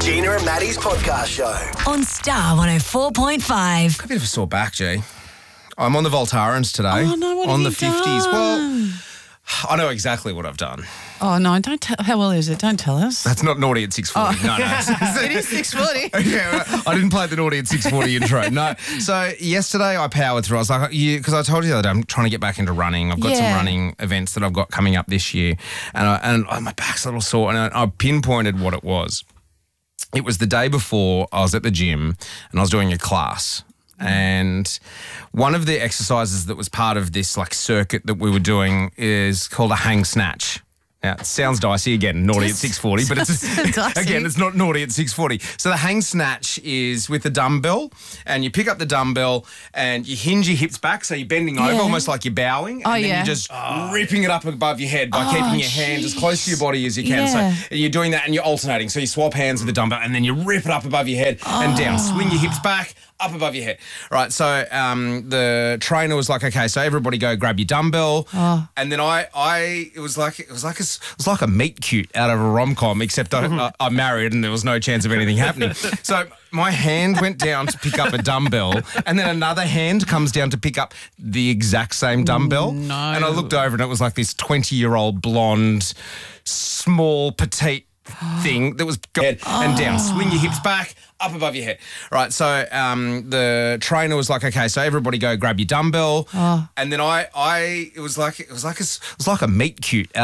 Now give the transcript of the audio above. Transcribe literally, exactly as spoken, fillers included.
Gina and Maddie's podcast show. On Star one oh four point five. Got a bit of a sore back, G. I'm on the Voltarens today. Oh, no, what on have the you fifties. done? Well, I know exactly what I've done. Oh, no, don't tell. How well is it? Don't tell us. That's not naughty at six forty. Oh. No, no. It is six forty. Yeah, I didn't play the naughty at six forty intro. No. So yesterday I powered through. I was like, because I told you the other day I'm trying to get back into running. I've got some Yeah. running events that I've got coming up this year, and I, and oh, my back's a little sore. And I, I pinpointed what it was. It was the day before I was at the gym and I was doing a class. And one of the exercises that was part of this like circuit that we were doing is called a hang snatch. Now, it sounds dicey again, naughty at six forty, but it's Dicey. again, it's not naughty at six forty. So the hang snatch is with the dumbbell, and you pick up the dumbbell and you hinge your hips back, so you're bending over Yeah. almost like you're bowing, and Oh, then yeah. you're just ripping it up above your head by Oh, keeping your hands as close to your body as you can. Yeah. So you're doing that and you're alternating. So you swap hands with the dumbbell and then you rip it up above your head and down. Swing your hips back, up above your head. Right, so um, the trainer was like, okay, so everybody go grab your dumbbell. Oh. And then I, I, it was like, it was like a, it was like a meet cute out of a rom-com, except I, I, I'm married and there was no chance of anything happening. So my hand went down to pick up a dumbbell, and then another hand comes down to pick up the exact same dumbbell. No. And I looked over and it was like this twenty-year-old blonde, small, petite thing that was going and down. Swing your hips back, up above your head. Right, so um, the trainer was like, okay, so everybody go grab your dumbbell. And then I, I, it was like, it was like a, it was like a meet cute out